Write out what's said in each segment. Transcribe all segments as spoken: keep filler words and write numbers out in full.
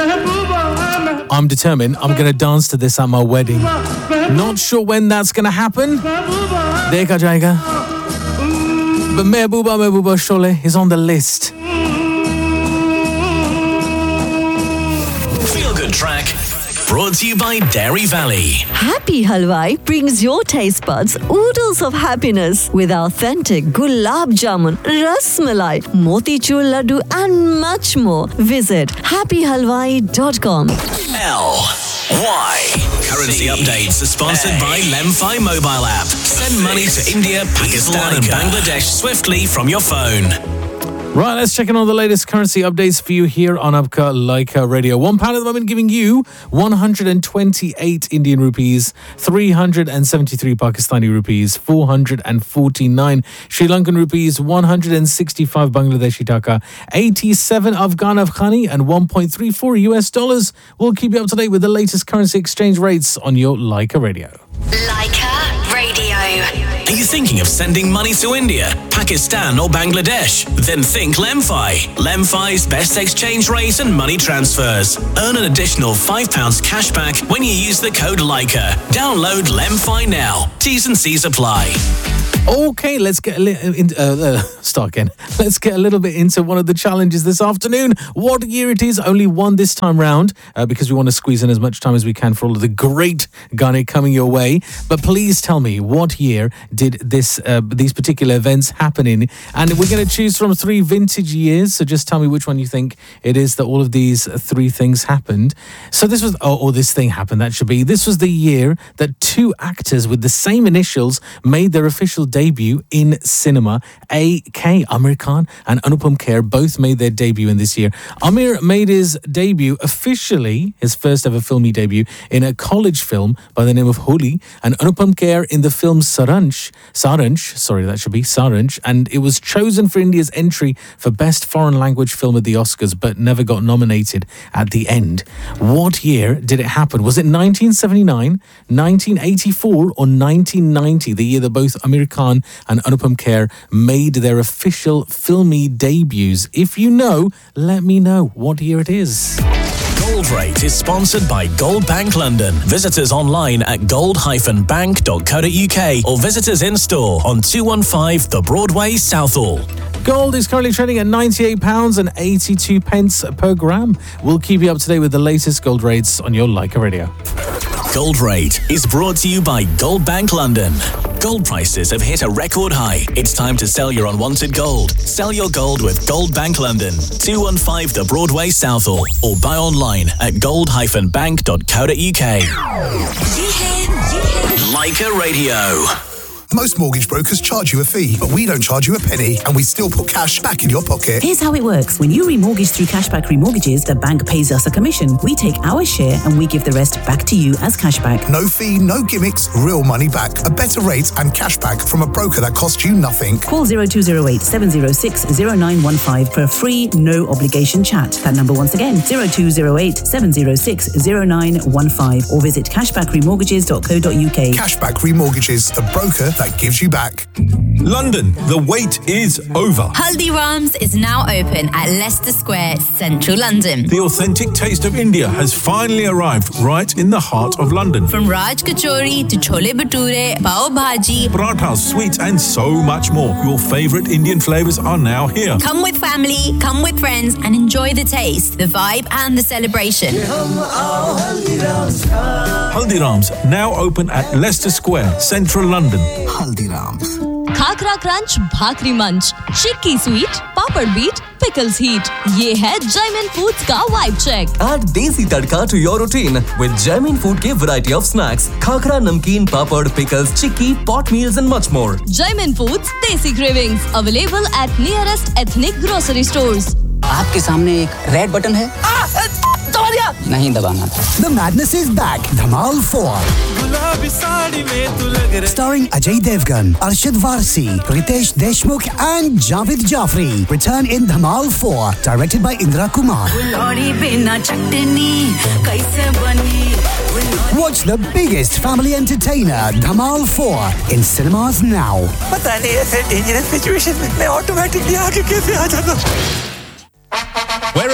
I'm determined. I'm going to dance to this at my wedding. Not sure when that's going to happen. Dekha jayega. But Mehbooba Mehbooba Sholay is on the list. Feel Good Track. Brought to you by Dairy Valley. Happy Halwai brings your taste buds oodles of happiness with authentic gulab jamun, ras malai, motichur laddu and much more. Visit happy halwai dot com. L Y Currency updates are sponsored by Lemfi mobile app. Send money to India, Pakistan and Bangladesh swiftly from your phone. Right, let's check in on the latest currency updates for you here on Abka Laika Radio. One pound at the moment giving you one hundred twenty-eight Indian rupees, three hundred seventy-three Pakistani rupees, four hundred forty-nine Sri Lankan rupees, one hundred sixty-five Bangladeshi taka, eighty-seven Afghan Afghani and one point three four U S dollars. We'll keep you up to date with the latest currency exchange rates on your Laika Radio. Laika Radio. Are you thinking of sending money to India, Pakistan or Bangladesh? Then think Lemfi. Lemfi's best exchange rate and money transfers. Earn an additional five pounds cashback when you use the code Laika. Download Lemfi now. T's and C's apply. Okay, let's get a little in, uh, uh, start again. Let's get a little bit into one of the challenges this afternoon. What year it is? Only one this time round, uh, because we want to squeeze in as much time as we can for all of the great Gane coming your way. But please tell me, what year did this uh, these particular events happen in? And we're going to choose from three vintage years. So just tell me which one you think it is that all of these three things happened. So this was, oh, or this thing happened. That should be. This was the year that two actors with the same initials made their official debut in cinema. A K Amir Khan and Anupam Kher both made their debut in this year. Amir made his debut officially, his first ever filmy debut, in a college film by the name of Holi, and Anupam Kher in the film Saransh, Saransh, sorry, that should be Saransh, and it was chosen for India's entry for Best Foreign Language Film at the Oscars, but never got nominated at the end. What year did it happen? Was it nineteen seventy-nine, nineteen eighty-four, or nineteen ninety, the year that both Amir Khan and Anupam Kher made their official filmy debuts? If you know, let me know what year it is. Gold Rate is sponsored by Gold Bank London. Visit us online at gold dash bank dot co dot uk or visit us in store on two one five The Broadway, Southall. Gold is currently trading at ninety-eight pounds and eighty-two pence per gram. We'll keep you up to date with the latest gold rates on your Laika Radio. Gold Rate is brought to you by Gold Bank London. Gold prices have hit a record high. It's time to sell your unwanted gold. Sell your gold with Gold Bank London, two one five The Broadway, Southall, or buy online at gold dash bank dot co dot uk. Laika Radio. Most mortgage brokers charge you a fee, but we don't charge you a penny, and we still put cash back in your pocket. Here's how it works. When you remortgage through Cashback Remortgages, the bank pays us a commission. We take our share and we give the rest back to you as cashback. No fee, no gimmicks, real money back. A better rate and cashback from a broker that costs you nothing. Call zero two zero eight, seven zero six, zero nine one five for a free, no obligation chat. That number once again, zero two zero eight, seven zero six, zero nine one five, or visit cashback remortgages dot co dot uk. Cashback Remortgages, the broker that gives you back. London, the wait is over. Haldiram's is now open at Leicester Square, central London. The authentic taste of India has finally arrived right in the heart of London. From Raj Kachori to Chole Bhature, Pav Bhaji, parathas, sweets and so much more. Your favourite Indian flavours are now here. Come with family, come with friends and enjoy the taste, the vibe and the celebration. Haldiram's, now open at Leicester Square, central London. Haldiram's. Khakhra crunch, भाकरी मंच, चिक्की sweet, पापड़ beat, pickles heat. ये है Jaimin Foods का vibe check. Add desi tadka to your routine with Jaimin Food के variety of snacks, khakhra, नमकीन, पापड़, pickles, chikki, pot meals and much more. Jaimin Foods Desi Cravings available at nearest ethnic grocery stores. आपके सामने एक red button है, नहीं दबाना था. The madness is back. Dhamal four. Starring Ajay Devgan, Arshad Varsi, Ritesh Deshmukh and Javed Jafri. Return in Dhamal four. Directed by Indra Kumar. Watch the biggest family entertainer, Dhamal four, in cinemas now. पता नहीं ऐसे dangerous situation में मैं automatically आगे कैसे आ जाता. Where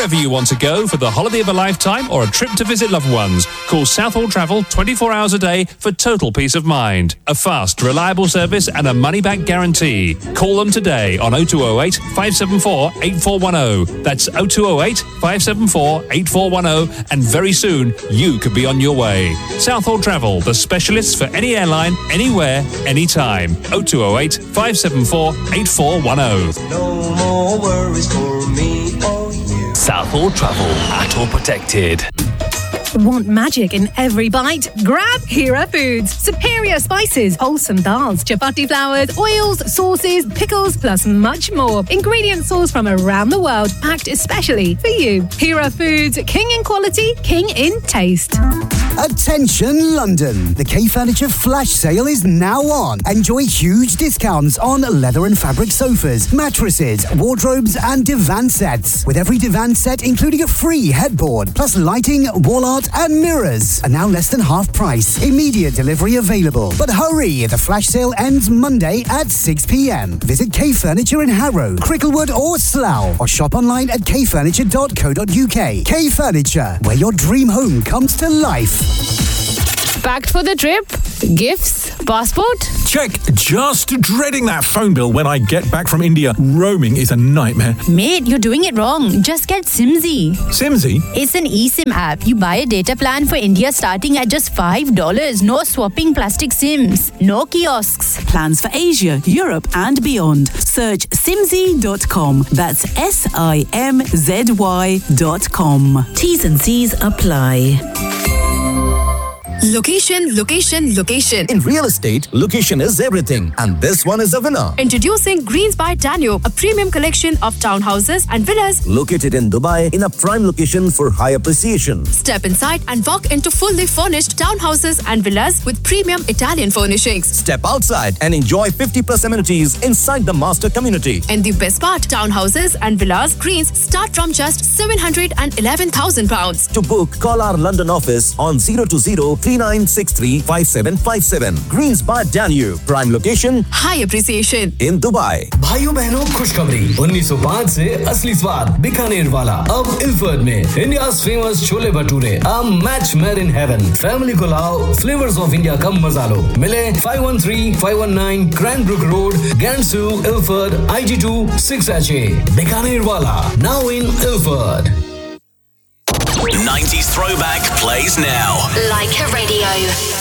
Wherever you want to go for the holiday of a lifetime or a trip to visit loved ones, call Southall Travel twenty-four hours a day for total peace of mind. A fast, reliable service and a money-back guarantee. Call them today on oh two oh eight, five seven four, eight four one oh. That's oh two oh eight, five seven four, eight four one oh, and very soon you could be on your way. Southall Travel, the specialists for any airline, anywhere, anytime. oh two oh eight, five seven four, eight four one oh. No more worries for me or you. Southall Travel, at or protected. Want magic in every bite? Grab Hira Foods. Superior spices, wholesome dals, chapati flours, oils, sauces, pickles, plus much more. Ingredient sourced from around the world, packed especially for you. Hira Foods, king in quality, king in taste. Attention London! The K Furniture flash sale is now on. Enjoy huge discounts on leather and fabric sofas, mattresses, wardrobes and divan sets. With every divan set including a free headboard, plus lighting, wall art and mirrors. And now less than half price. Immediate delivery available. But hurry, the flash sale ends Monday at six p.m. Visit K Furniture in Harrow, Cricklewood or Slough, or shop online at k furniture dot co dot uk. K Furniture, where your dream home comes to life. Packed for the trip? Gifts? Passport? Check. Just dreading that phone bill when I get back from India. Roaming is a nightmare. Mate, you're doing it wrong. Just get Simzy. Simzy? It's an eSIM app. You buy a data plan for India starting at just five dollars. No swapping plastic SIMs. No kiosks. Plans for Asia, Europe and beyond. Search simzy dot com. That's S I M Z Y dot com. T's and C's apply. Location, location, location. In real estate, location is everything. And this one is a winner. Introducing Greens by Danube, a premium collection of townhouses and villas located in Dubai in a prime location for high appreciation. Step inside and walk into fully furnished townhouses and villas with premium Italian furnishings. Step outside and enjoy fifty plus amenities inside the master community. And the best part, townhouses and villas Greens start from just seven hundred eleven thousand pounds. To book, call our London office on zero two zero, three nine six three, five seven five seven. Greens by Danube. Prime location, high appreciation in Dubai. भाइयों बहनों खुशखबरी उन्नीस सौ पाँच से असली स्वाद बीकानेर वाला अब इल्फर्ड में India's famous chole bhature a match made in heaven. Family को लाओ फ्लेवर्स ऑफ इंडिया का मजा लो. मिले five one three, five one nine Cranbrook Road, Gansu, Ilford, I G two six H A. Bikaner वाला now in Ilford. nineties Throwback plays now. Like a Radio.